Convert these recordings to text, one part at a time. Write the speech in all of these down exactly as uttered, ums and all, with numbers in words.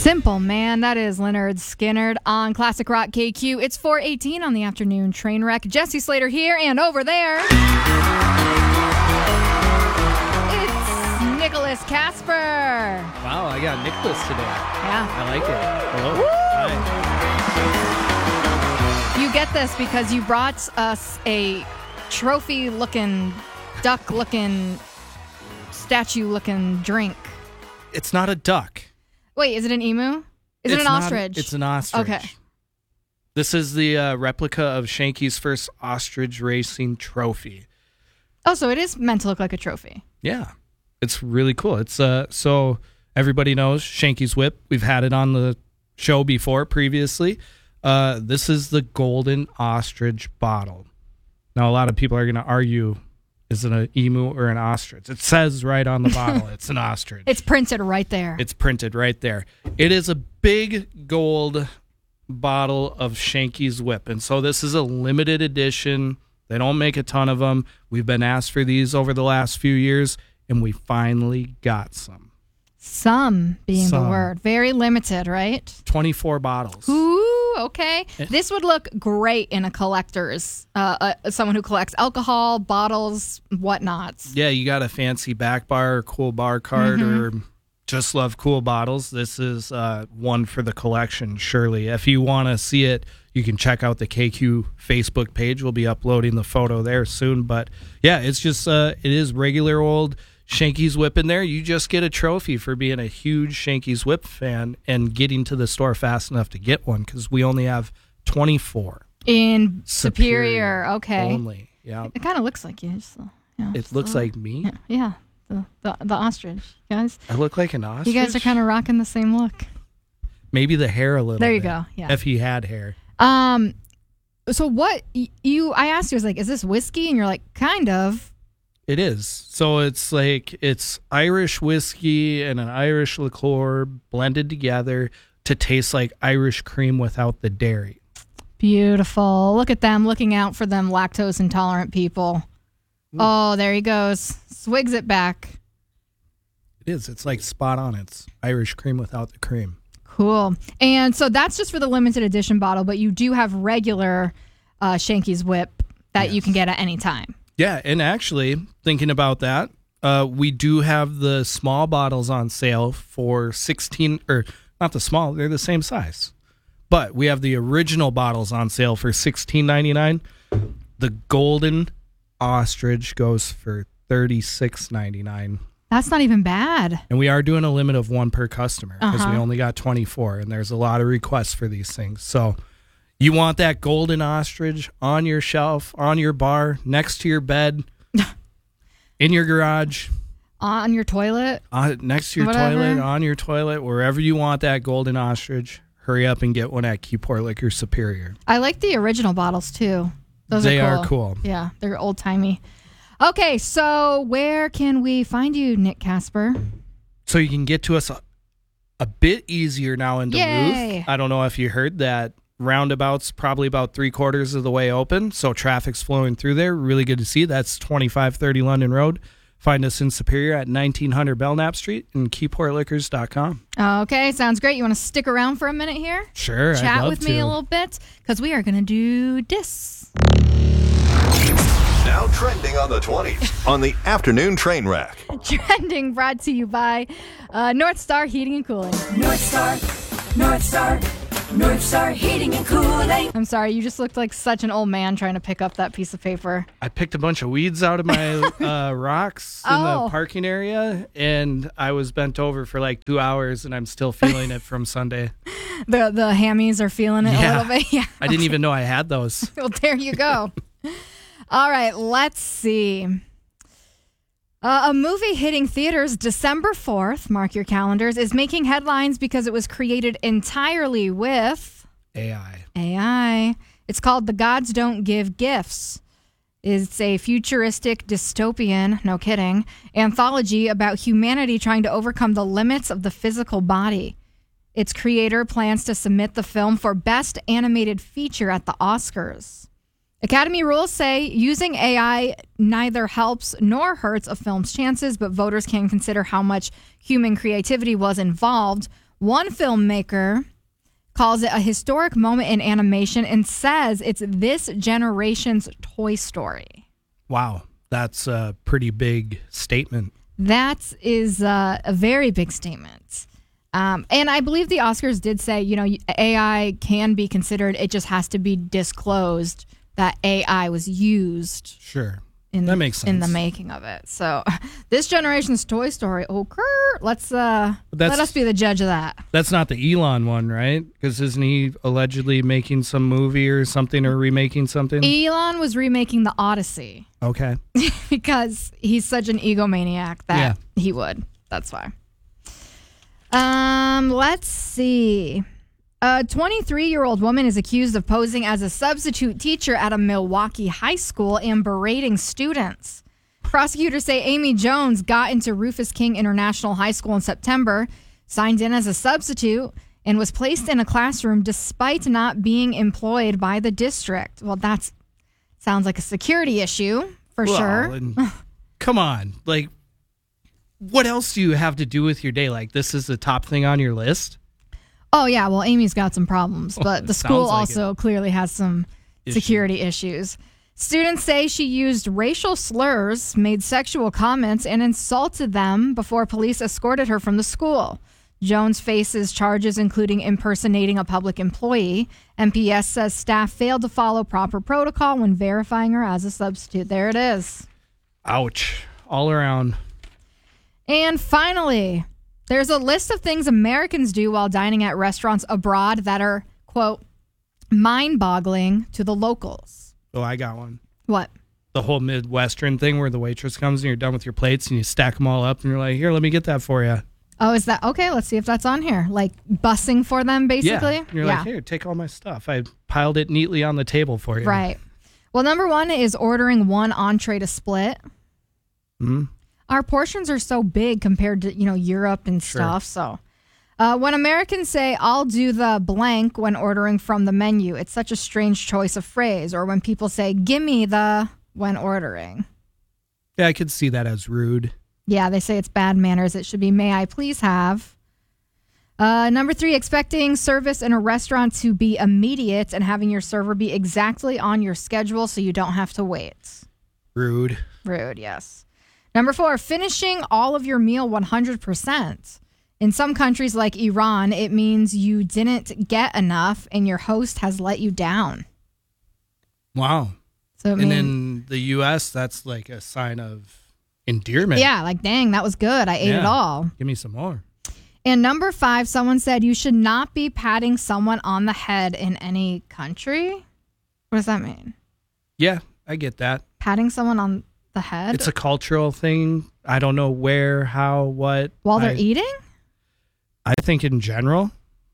Simple, man. That is Leonard Skinner on Classic Rock K Q. It's four eighteen on the afternoon train wreck. Jesse Slater here and over there. It's Nicholas Casper. Wow, I got Nicholas today. Yeah. I like it. Hello. Hi. You get this because you brought us a trophy-looking, duck-looking, statue-looking drink. It's not a duck. Wait, is it an emu? Is it's it an not, ostrich? It's an ostrich. Okay. This is the uh, replica of Shanky's first ostrich racing trophy. Oh, so it is meant to look like a trophy. Yeah. It's really cool. It's uh so everybody knows Shanky's Whip. We've had it on the show before previously. Uh, this is the golden ostrich bottle. Now, a lot of people are going to argue, is it an emu or an ostrich? It says right on the bottle, it's an ostrich. It's printed right there. It's printed right there. It is a big gold bottle of Shanky's Whip. And so this is a limited edition. They don't make a ton of them. We've been asked for these over the last few years, and we finally got some. Some being Some. the word. Very limited, right? twenty-four bottles. Ooh, okay. This would look great in a collector's, uh, uh, someone who collects alcohol, bottles, whatnots. Yeah, you got a fancy back bar or cool bar card Mm-hmm. or just love cool bottles. This is uh, one for the collection, surely. If you want to see it, you can check out the K Q Facebook page. We'll be uploading the photo there soon. But yeah, it's just, uh, it is regular old Shanky's Whip in there. You just get a trophy for being a huge Shanky's Whip fan and getting to the store fast enough to get one, because we only have twenty-four. In Superior Superior, okay. Only, yeah. It kind of looks like you. So, yeah, It so- looks like me. Yeah, yeah the, the, the ostrich. You guys, I look like an ostrich. you guys are kind of rocking the same look. Maybe the hair a little There you bit, go, yeah. If he had hair. Um, so what y- you? I asked you, I was like, "Is this whiskey?" And you're like, "Kind of." It is. So it's like it's Irish whiskey and an Irish liqueur blended together to taste like Irish cream without the dairy. Beautiful. Look at them looking out for them lactose intolerant people. Ooh. Oh, there he goes. Swigs it back. It is. It's like spot on. It's Irish cream without the cream. Cool. And so that's just for the limited edition bottle, but you do have regular uh, Shanky's Whip that Yes. you can get at any time. Yeah, and actually, thinking about that, uh, we do have the small bottles on sale for sixteen, or not the small, they're the same size. But we have the original bottles on sale for sixteen ninety-nine. The golden ostrich goes for thirty-six ninety-nine. That's not even bad. And we are doing a limit of one per customer because Uh-huh. we only got twenty-four, and there's a lot of requests for these things. So you want that golden ostrich on your shelf, on your bar, next to your bed, in your garage, On your toilet. uh, next to your Whatever. toilet, on your toilet, wherever you want that golden ostrich. Hurry up and get one at Keyport Liquor Superior. I like the original bottles too. Those They are are cool. cool. Yeah, they're old timey. Okay, so where can we find you, Nick Casper? So you can get to us a, a bit easier now in Duluth. Yay. I don't know if you heard that. Roundabout's probably about three quarters of the way open, so traffic's flowing through there. Really good to see. That's twenty-five thirty London Road. Find us in Superior at nineteen hundred Belknap Street and keyport liquors dot com. Okay, sounds great. You want to stick around for a minute here? Sure, Chat I'd love with to. me a little bit, because we are going to do this. Now trending on the twenties on the afternoon train wreck. Trending brought to you by uh, North Star Heating and Cooling. North Star, North Star, North Star Heating and Cooling. I'm sorry, you just looked like such an old man trying to pick up that piece of paper. I picked a bunch of weeds out of my uh, rocks in Oh. the parking area, and I was bent over for like two hours, and I'm still feeling it from Sunday. The the hammies are feeling it a Yeah. little bit. Yeah. I didn't even know I had those. Well, there you go. All right, let's see. Uh, a movie hitting theaters December fourth, mark your calendars, is making headlines because it was created entirely with A I. A I. It's called The Gods Don't Give Gifts. It's a futuristic dystopian, no kidding, anthology about humanity trying to overcome the limits of the physical body. Its creator plans to submit the film for Best Animated Feature at the Oscars. Academy rules say using A I neither helps nor hurts a film's chances, but voters can consider how much human creativity was involved One filmmaker calls it a historic moment in animation and says it's this generation's Toy Story. Wow, that's a pretty big statement. That is uh, a very big statement. Um, and I believe the Oscars did say, you know, A I can be considered. It just has to be disclosed that A I was used. Sure. In, that makes sense. In the making of it. So this generation's Toy Story, oh, let's uh, let us be the judge of that. That's not the Elon one, right? Because isn't he allegedly making some movie or something or remaking something? Elon was remaking the Odyssey. Okay. Because he's such an egomaniac that yeah. he would. That's why. Um, let's see. A twenty-three-year-old woman is accused of posing as a substitute teacher at a Milwaukee high school and berating students. Prosecutors say Amy Jones got into Rufus King International High School in September, signed in as a substitute, and was placed in a classroom despite not being employed by the district. Well, that sounds like a security issue, for well, sure. And, come on. Like, what else do you have to do with your day? Like, this is the top thing on your list? Oh, yeah. Well, Amy's got some problems, but the school like also it. clearly has some Issue. security issues. Students say she used racial slurs, made sexual comments, and insulted them before police escorted her from the school. Jones faces charges including impersonating a public employee. M P S says staff failed to follow proper protocol when verifying her as a substitute. There it is. Ouch. All around. And finally, there's a list of things Americans do while dining at restaurants abroad that are, quote, mind-boggling to the locals. Oh, I got one. What? The whole Midwestern thing where the waitress comes and you're done with your plates and you stack them all up and you're like, here, let me get that for you. Oh, is that okay? Let's see if that's on here. Like bussing for them, basically? Yeah. You're like, here, take all my stuff. I piled it neatly on the table for you. Right. Well, number one is ordering one entree to split. Hmm. Our portions are so big compared to, you know, Europe and Sure. stuff. So uh, when Americans say, I'll do the blank when ordering from the menu, it's such a strange choice of phrase. Or when people say, gimme the when ordering. Yeah, I could see that as rude. Yeah, they say it's bad manners. It should be, may I please have. Uh, number three, expecting service in a restaurant to be immediate and having your server be exactly on your schedule so you don't have to wait. Rude. Rude, yes. Number four, finishing all of your meal one hundred percent. In some countries like Iran, it means you didn't get enough and your host has let you down. Wow. So it and mean, in the U S, that's like a sign of endearment. yeah, like, dang, that was good. I ate Yeah. it all. Give me some more. And number five, someone said you should not be patting someone on the head in any country. What does that mean? Yeah, I get that. Patting someone on the head It's a cultural thing. I don't know where, how, what. while they're I, eating? I think in general.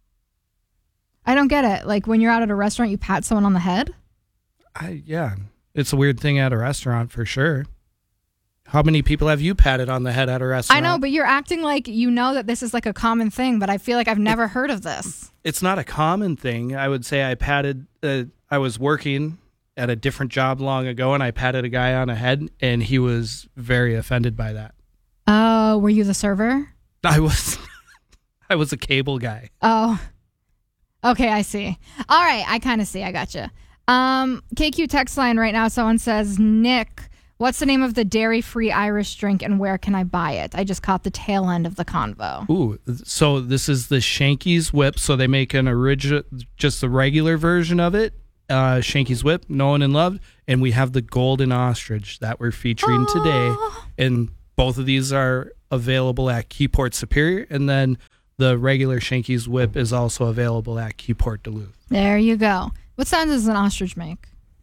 I don't get it. Like when you're out at a restaurant, you pat someone on the head? I yeah, it's a weird thing at a restaurant for sure. How many people have you patted on the head at a restaurant? I know, but you're acting like you know that this is like a common thing, but I feel like I've never it, heard of this. It's not a common thing. I would say I patted, uh, I was working at a different job long ago and I patted a guy on the head and he was very offended by that. Oh, were you the server? I was, I was a cable guy. Oh, okay, I see. All right, I kind of see. I gotcha. Um, K Q text line right now, someone says, Nick, what's the name of the dairy-free Irish drink and where can I buy it? I just caught the tail end of the convo. Ooh, so this is the Shanky's Whip. So they make an original, just the regular version of it. Uh, Shanky's Whip, known and loved. And we have the Golden Ostrich that we're featuring Aww. today. And both of these are available at Keyport Superior. And then the regular Shanky's Whip is also available at Keyport Duluth. There you go. What sound does an ostrich make?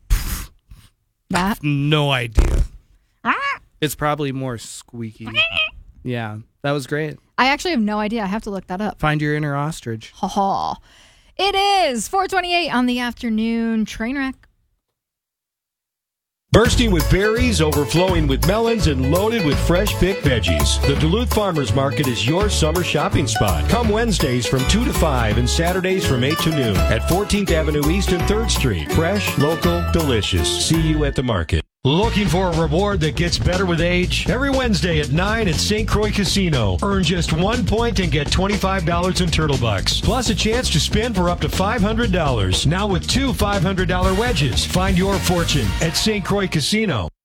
That? No idea. It's probably more squeaky. Yeah, that was great. I actually have no idea. I have to look that up. Find your inner ostrich. Ha ha. It is four twenty-eight on the afternoon train wreck. Bursting with berries, overflowing with melons, and loaded with fresh picked veggies. The Duluth Farmers Market is your summer shopping spot. Come Wednesdays from two to five and Saturdays from eight to noon at fourteenth Avenue East and third Street. Fresh, local, delicious. See you at the market. Looking for a reward that gets better with age? Every Wednesday at nine at Saint Croix Casino. Earn just one point and get twenty-five dollars in Turtle Bucks. Plus a chance to spin for up to five hundred dollars. Now with two five hundred dollars wedges. Find your fortune at Saint Croix Casino.